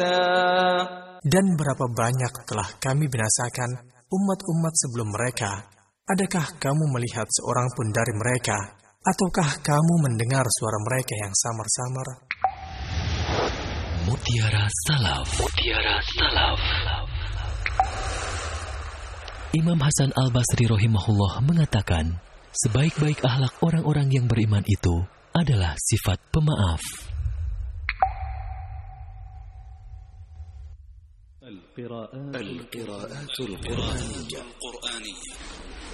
Dan berapa banyak telah kami binasakan umat-umat sebelum mereka. Adakah kamu melihat seorang pun dari mereka? Ataukah kamu mendengar suara mereka yang samar-samar? Mutiara Salaf. Mutiara Salaf. Imam Hasan Al-Basri rahimahullah mengatakan, sebaik-baik akhlak orang-orang yang beriman itu adalah sifat pemaaf. القراءات القرآنية